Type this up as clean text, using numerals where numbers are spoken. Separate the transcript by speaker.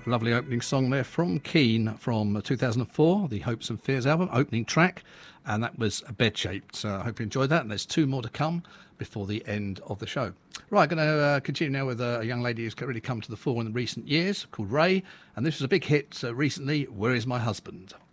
Speaker 1: Lovely opening song there from Keane from 2004, the Hopes and Fears album, opening track, and that was Bed Shaped. So I hope you enjoyed that, and there's two more to come before the end of the show. Right, going to continue now with a young lady who's really come to the fore in the recent years, called Ray, and this was a big hit recently, Where Is My Husband?